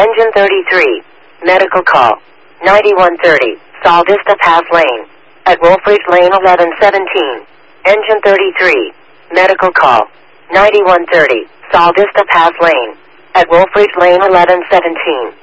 Engine 33. Medical call. 9130. Sol Vista Pass Lane. At Wolfridge Lane 1117. Engine 33. Medical call. 9130. Sol Vista Pass Lane. At Wolfridge Lane 1117.